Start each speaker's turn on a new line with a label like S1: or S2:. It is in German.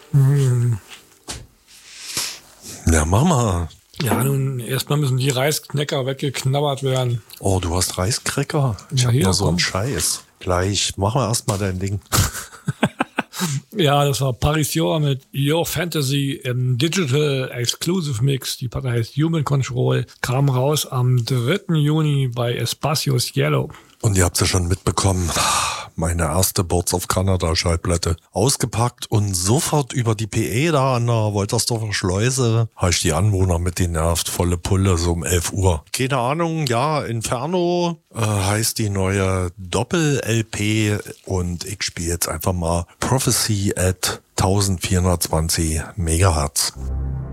S1: Ja, Mama.
S2: Ja, nun, erstmal müssen die Reisknecker weggeknabbert werden.
S1: Oh, du hast Reiskräcker? Ich
S2: Ja,
S1: hab
S2: hier,
S1: nur so einen
S2: komm.
S1: Scheiß. Gleich, mach mal erstmal dein Ding.
S2: Ja, das war Paris mit Your Fantasy im Digital Exclusive Mix. Die Platte heißt Human Control. Kam raus am 3. Juni bei Espacios Yellow.
S1: Und ihr habt ja schon mitbekommen, meine erste Birds of Canada Schallplatte ausgepackt und sofort über die PE da an der Woltersdorfer Schleuse habe ich die Anwohner mit den nervt, volle Pulle, so um 11 Uhr. Keine Ahnung, ja, Inferno heißt die neue Doppel-LP und ich spiele jetzt einfach mal Prophecy at 1420 Megahertz.